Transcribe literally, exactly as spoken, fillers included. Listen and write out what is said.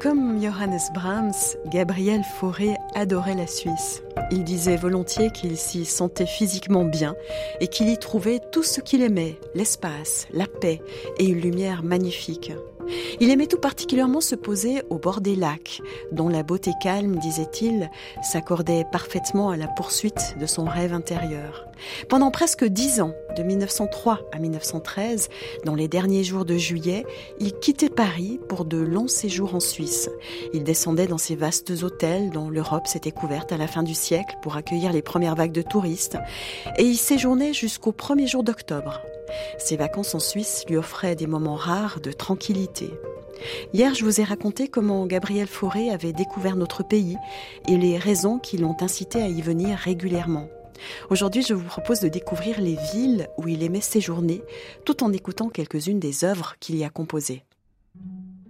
Comme Johannes Brahms, Gabriel Fauré adorait la Suisse. Il disait volontiers qu'il s'y sentait physiquement bien et qu'il y trouvait tout ce qu'il aimait, l'espace, la paix et une lumière magnifique. Il aimait tout particulièrement se poser au bord des lacs, dont la beauté calme, disait-il, s'accordait parfaitement à la poursuite de son rêve intérieur. Pendant presque dix ans, de mille neuf cent trois à mille neuf cent treize, dans les derniers jours de juillet, il quittait Paris pour de longs séjours en Suisse. Il descendait dans ces vastes hôtels dont l'Europe s'était couverte à la fin du siècle pour accueillir les premières vagues de touristes, et y séjournait jusqu'au premier jour d'octobre. Ses vacances en Suisse lui offraient des moments rares de tranquillité. Hier, je vous ai raconté comment Gabriel Fauré avait découvert notre pays et les raisons qui l'ont incité à y venir régulièrement. Aujourd'hui, je vous propose de découvrir les villes où il aimait séjourner, tout en écoutant quelques-unes des œuvres qu'il y a composées.